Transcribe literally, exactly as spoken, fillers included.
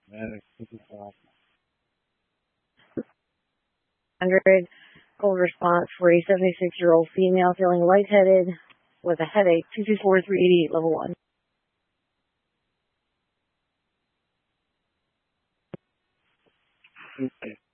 one hundred cold response for a seventy-six-year-old female feeling lightheaded with a headache, two two four, three eighty-eight, level one. Okay.